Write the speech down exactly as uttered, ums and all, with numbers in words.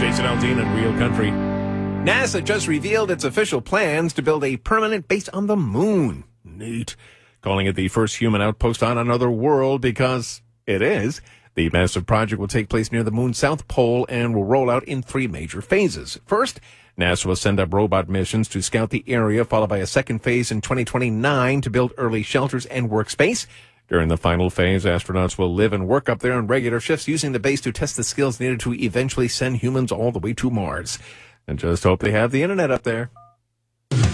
Jason Aldean and Real Country. NASA just revealed its official plans to build a permanent base on the moon. Neat. Calling it the first human outpost on another world because it is. The massive project will take place near the moon's south pole and will roll out in three major phases. First, NASA will send up robot missions to scout the area, followed by a second phase in twenty twenty-nine to build early shelters and workspace. During the final phase, astronauts will live and work up there on regular shifts, using the base to test the skills needed to eventually send humans all the way to Mars. And just hope they have the internet up there.